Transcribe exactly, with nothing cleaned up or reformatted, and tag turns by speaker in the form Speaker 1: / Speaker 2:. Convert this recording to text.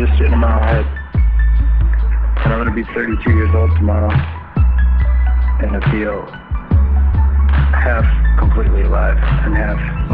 Speaker 1: just sitting in my head. And I'm gonna be thirty-two years old tomorrow. And I feel half completely alive and half